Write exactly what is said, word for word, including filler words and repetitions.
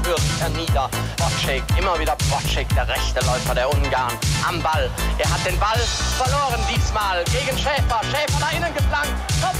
führt er nieder. Bocek, immer wieder Bocek, der rechte Läufer der Ungarn, am Ball. Er hat den Ball verloren diesmal gegen Schäfer. Schäfer da innen geflankt, kommt